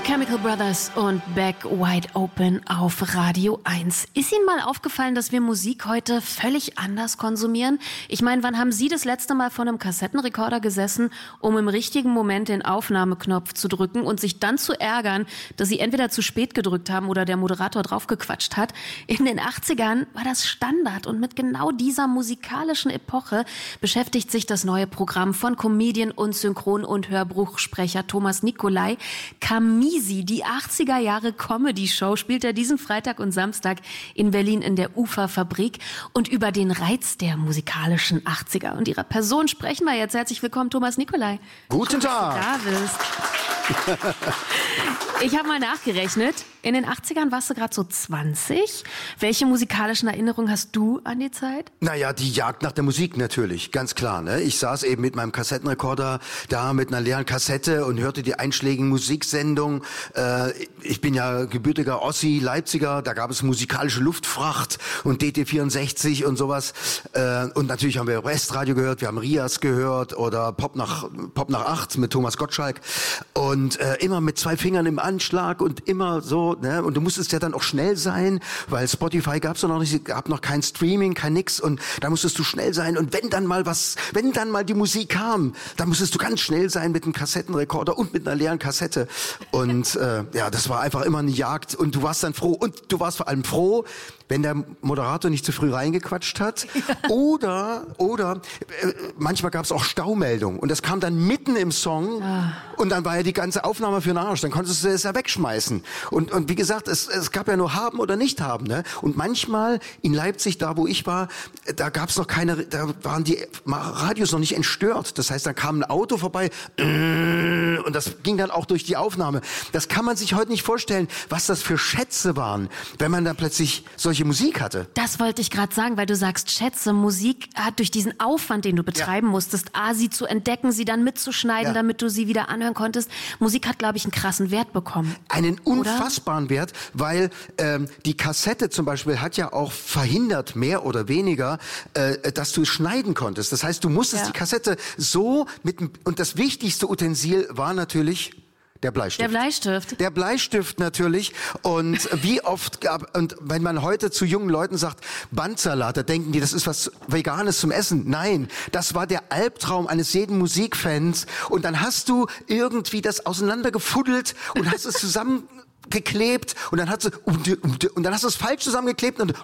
Chemical Brothers und Back Wide Open auf Radio 1. Ist Ihnen mal aufgefallen, dass wir Musik heute völlig anders konsumieren? Ich meine, wann haben Sie das letzte Mal vor einem Kassettenrekorder gesessen, um im richtigen Moment den Aufnahmeknopf zu drücken und sich dann zu ärgern, dass Sie entweder zu spät gedrückt haben oder der Moderator draufgequatscht hat? In den 80ern war das Standard und mit genau dieser musikalischen Epoche beschäftigt sich das neue Programm von Comedian und Synchron- und Hörbuchsprecher Thomas Nicolai. Camisi, die 80er Jahre Comedy-Show, spielt er diesen Freitag und Samstag in Berlin in der Uferfabrik. Und über den Reiz der musikalischen 80er und ihrer Person sprechen wir jetzt. Herzlich willkommen, Thomas Nicolai. Guten Tag. Dass du da bist. Ich habe mal nachgerechnet. In den 80ern warst du gerade so 20. Welche musikalischen Erinnerungen hast du an die Zeit? Naja, die Jagd nach der Musik natürlich, ganz klar. Ne? Ich saß eben mit meinem Kassettenrekorder da mit einer leeren Kassette und hörte die einschlägigen Musiksendungen. Ich bin ja gebürtiger Ossi, Leipziger, da gab es musikalische Luftfracht und DT64 und sowas. Und natürlich haben wir Westradio gehört, wir haben Rias gehört oder Pop nach 8 mit Thomas Gottschalk. Und immer mit 2 Fingern im Anschlag und immer so, ne? Und du musstest ja dann auch schnell sein, weil Spotify gab's noch nicht, gab noch kein Streaming, kein nix und da musstest du schnell sein und wenn dann mal die Musik kam, dann musstest du ganz schnell sein mit einem Kassettenrekorder und mit einer leeren Kassette und ja, das war einfach immer eine Jagd und du warst dann froh und du warst vor allem froh, wenn der Moderator nicht zu früh reingequatscht hat oder manchmal gab's auch Staumeldungen und das kam dann mitten im Song und dann war ja die ganze Aufnahme für den Arsch, dann konntest du es ja wegschmeißen und wie gesagt, es gab ja nur haben oder nicht haben, ne? Und manchmal in Leipzig, da wo ich war, da gab's noch da waren die Radios noch nicht entstört, das heißt, da kam ein Auto vorbei und das ging dann auch durch die Aufnahme. Das kann man sich heute nicht vorstellen, was das für Schätze waren, wenn man da plötzlich solche Musik hatte. Das wollte ich gerade sagen, weil du sagst, Schätze, Musik hat durch diesen Aufwand, den du betreiben musstest, sie zu entdecken, sie dann mitzuschneiden, damit du sie wieder anhören konntest. Musik hat, glaube ich, einen krassen Wert bekommen. Einen unfassbaren Wert, weil die Kassette zum Beispiel hat ja auch verhindert, mehr oder weniger, dass du es schneiden konntest. Das heißt, du musstest die Kassette so und das wichtigste Utensil war natürlich der Bleistift. Der Bleistift natürlich. Und wie oft und wenn man heute zu jungen Leuten sagt, Bandsalat, da denken die, das ist was Veganes zum Essen. Nein, das war der Albtraum eines jeden Musikfans. Und dann hast du irgendwie das auseinandergefuddelt und hast es zusammengeklebt und dann hast du es falsch zusammengeklebt und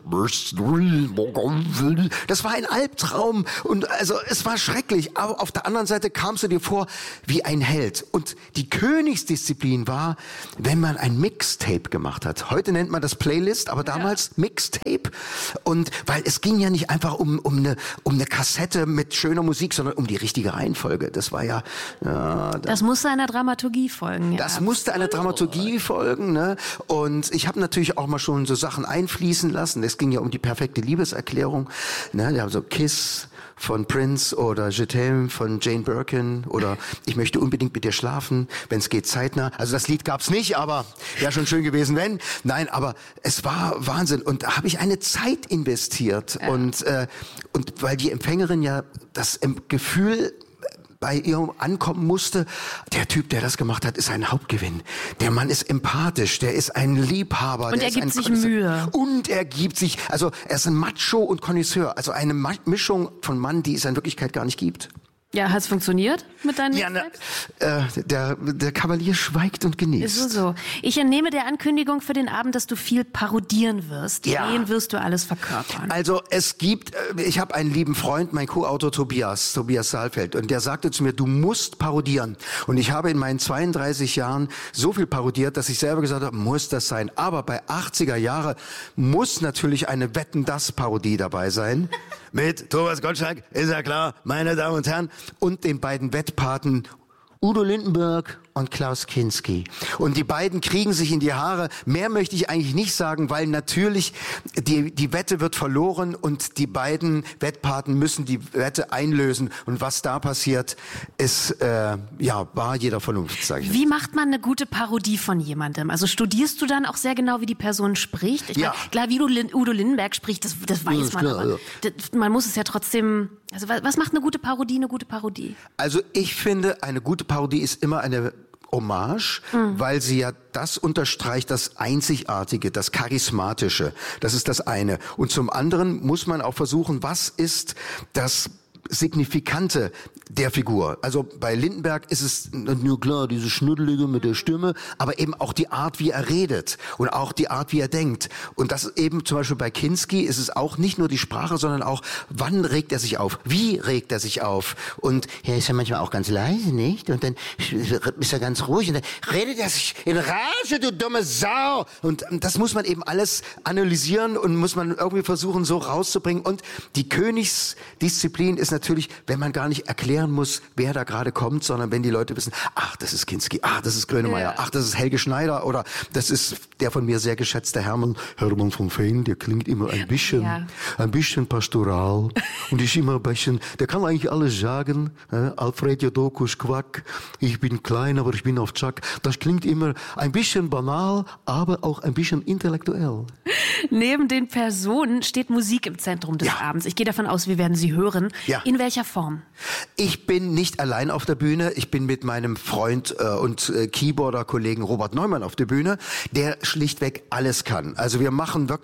das war ein Albtraum und also es war schrecklich, aber auf der anderen Seite kamst du dir vor wie ein Held und die Königsdisziplin war, wenn man ein Mixtape gemacht hat. Heute nennt man das Playlist, aber damals Mixtape und weil es ging ja nicht einfach um eine Kassette mit schöner Musik, sondern um die richtige Reihenfolge. Das war das musste einer Dramaturgie folgen. Ja. Das musste einer Dramaturgie folgen. Ne? Und ich habe natürlich auch mal schon so Sachen einfließen lassen. Es ging ja um die perfekte Liebeserklärung. Ne? Ja, so Kiss von Prince oder Je t'aime von Jane Birkin oder Ich möchte unbedingt mit dir schlafen, wenn es geht zeitnah. Also das Lied gab's nicht, aber wäre schon schön gewesen, wenn. Nein, aber es war Wahnsinn. Und da habe ich eine Zeit investiert. Ja. Und weil die Empfängerin ja das Gefühl bei ihr ankommen musste, der Typ, der das gemacht hat, ist ein Hauptgewinn. Der Mann ist empathisch, der ist ein Liebhaber. Und er gibt sich Mühe. Und er gibt sich, also er ist ein Macho und Connoisseur, also eine Mischung von Mann, die es in Wirklichkeit gar nicht gibt. Ja, hat's funktioniert mit deinen der Kavalier schweigt und genießt. Ist so. Ich entnehme der Ankündigung für den Abend, dass du viel parodieren wirst. Ja. Wen wirst du alles verkörpern? Also ich habe einen lieben Freund, mein Co-Autor Tobias Saalfeld, und der sagte zu mir, du musst parodieren. Und ich habe in meinen 32 Jahren so viel parodiert, dass ich selber gesagt habe, muss das sein. Aber bei 80er Jahre muss natürlich eine Wetten-dass-Parodie dabei sein. Mit Thomas Gottschalk, ist ja klar, meine Damen und Herren, und den beiden Wettpaten Udo Lindenberg und Klaus Kinski. Und die beiden kriegen sich in die Haare. Mehr möchte ich eigentlich nicht sagen, weil natürlich die Wette wird verloren und die beiden Wettpaten müssen die Wette einlösen. Und was da passiert, ist wahr jeder Vernunft, sage ich. Wie macht man eine gute Parodie von jemandem? Also studierst du dann auch sehr genau, wie die Person spricht? Ich meine, klar, wie Udo Lindenberg spricht, das weiß man. Klar, aber man muss es ja trotzdem. Also was macht eine gute Parodie? Also ich finde, eine gute Parodie ist immer eine Hommage, weil sie ja das unterstreicht, das Einzigartige, das Charismatische. Das ist das eine. Und zum anderen muss man auch versuchen, was ist das Signifikante der Figur. Also bei Lindenberg ist es nur klar, diese Schnuddelige mit der Stimme, aber eben auch die Art, wie er redet und auch die Art, wie er denkt. Und das eben zum Beispiel bei Kinski ist es auch nicht nur die Sprache, sondern auch, wann regt er sich auf? Wie regt er sich auf? Und er ist ja manchmal auch ganz leise, nicht? Und dann ist er ganz ruhig und dann redet er sich in Rage, du dumme Sau! Und das muss man eben alles analysieren und muss man irgendwie versuchen, so rauszubringen. Und die Königsdisziplin ist natürlich, wenn man gar nicht erklären muss, wer da gerade kommt, sondern wenn die Leute wissen, ach, das ist Kinski, ach, das ist Grönemeyer, ach, das ist Helge Schneider oder das ist der von mir sehr geschätzte Hermann von Veen, der klingt immer ein bisschen pastoral und ist immer ein bisschen, der kann eigentlich alles sagen, Alfred Jodokus Quack, ich bin klein, aber ich bin auf Chuck, das klingt immer ein bisschen banal, aber auch ein bisschen intellektuell. Neben den Personen steht Musik im Zentrum des Abends. Ich gehe davon aus, wir werden sie hören. Ja. In welcher Form? Ich bin nicht allein auf der Bühne. Ich bin mit meinem Freund und Keyboarder-Kollegen Robert Neumann auf der Bühne, der schlichtweg alles kann. Also wir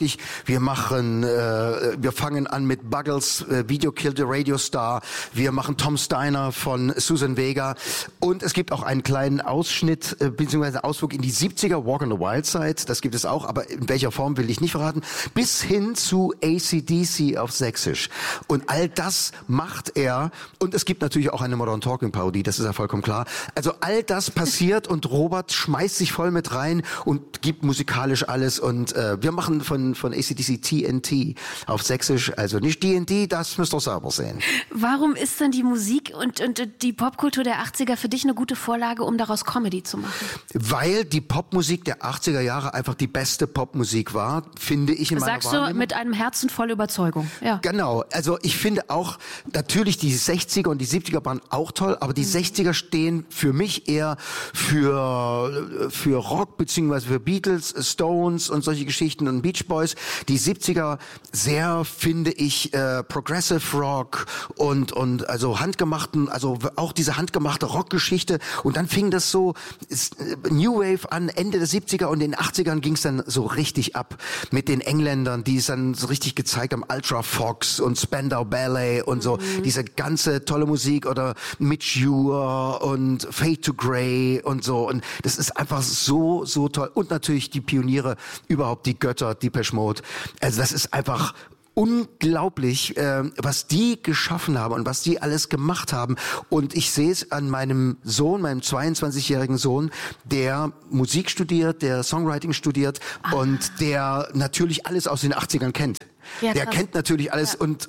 fangen an mit Buggles, Video Kill the Radio Star. Wir machen Tom Steiner von Susan Vega. Und es gibt auch einen kleinen Ausschnitt, beziehungsweise Ausflug in die 70er, Walk on the Wild Side. Das gibt es auch, aber in welcher Form will ich nicht verraten. Bis hin zu AC/DC auf Sächsisch. Und all das macht er. Und es gibt natürlich auch eine Modern Talking Parodie, das ist ja vollkommen klar. Also all das passiert und Robert schmeißt sich voll mit rein und gibt musikalisch alles. Und wir machen von AC/DC TNT auf Sächsisch. Also nicht D&D, das müsst ihr selber sehen. Warum ist denn die Musik und die Popkultur der 80er für dich eine gute Vorlage, um daraus Comedy zu machen? Weil die Popmusik der 80er Jahre einfach die beste Popmusik war, finde ich in meiner Wahrnehmung. Sagst du mit einem Herzen voll Überzeugung. Ja. Genau, also ich finde auch, natürlich die 60er und die 70er waren auch toll, aber die 60er stehen für mich eher für Rock, beziehungsweise für Beatles, Stones und solche Geschichten und Beach Boys. Die 70er sehr, finde ich, Progressive Rock und also handgemachten, also auch diese handgemachte Rockgeschichte. Und dann fing das so New Wave an, Ende der 70er und in den 80ern ging es dann so richtig ab mit den Engländern, die es dann so richtig gezeigt haben, Ultra Fox und Spandau Ballet und so, diese ganze tolle Musik oder Mitch Ure und Fade to Grey und so. Und das ist einfach so toll. Und natürlich die Pioniere, überhaupt die Götter, Depeche Mode. Also das ist einfach unglaublich, was die geschaffen haben und was die alles gemacht haben. Und ich sehe es an meinem Sohn, meinem 22-jährigen Sohn, der Musik studiert, der Songwriting studiert und der natürlich alles aus den 80ern kennt. Ja, der kennt natürlich alles und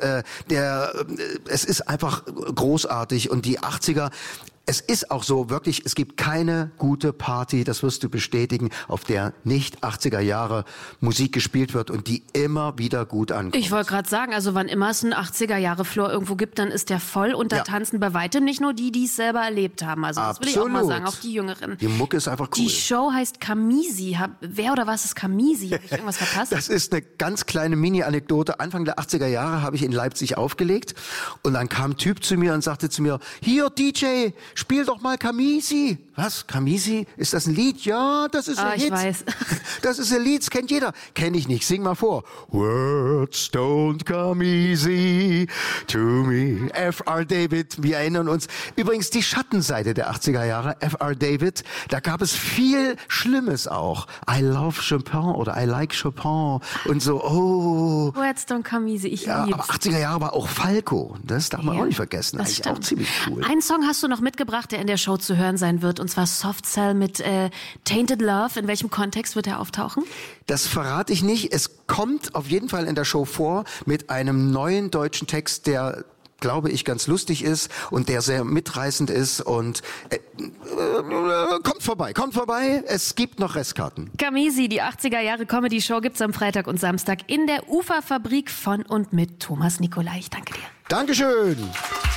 es ist einfach großartig und die 80er. Es ist auch so, wirklich, es gibt keine gute Party, das wirst du bestätigen, auf der nicht 80er Jahre Musik gespielt wird und die immer wieder gut ankommt. Ich wollte gerade sagen, also wann immer es einen 80er-Jahre-Floor irgendwo gibt, dann ist der voll und da tanzen bei weitem nicht nur die es selber erlebt haben. Also das will ich auch mal sagen, auch die Jüngeren. Die Mucke ist einfach cool. Die Show heißt Camisi. Wer oder was ist Camisi? Habe ich irgendwas verpasst? Das ist eine ganz kleine Mini-Anekdote. Anfang der 80er Jahre habe ich in Leipzig aufgelegt und dann kam ein Typ zu mir und sagte zu mir, hier DJ, spiel doch mal Camisi. Was? Camisi? Ist das ein Lied? Ja, das ist ein Hit. Ich weiß. Das ist ein Lied, das kennt jeder. Kenn ich nicht. Sing mal vor. Words don't come easy to me. F.R. David, wir erinnern uns. Übrigens die Schattenseite der 80er Jahre, F.R. David, da gab es viel Schlimmes auch. I love Chopin oder I like Chopin und so, oh. Words don't come easy, ich lieb's. Aber 80er Jahre war auch Falco. Das darf man auch nicht vergessen. Das eigentlich auch ziemlich cool. Einen Song hast du noch mitgebracht, der in der Show zu hören sein wird, und zwar Soft Cell mit Tainted Love. In welchem Kontext wird er auftauchen? Das verrate ich nicht. Es kommt auf jeden Fall in der Show vor mit einem neuen deutschen Text, der, glaube ich, ganz lustig ist und der sehr mitreißend ist und kommt vorbei, es gibt noch Restkarten. Camisi, die 80er Jahre Comedy-Show gibt's am Freitag und Samstag in der Uferfabrik von und mit Thomas Nicolai. Ich danke dir. Dankeschön.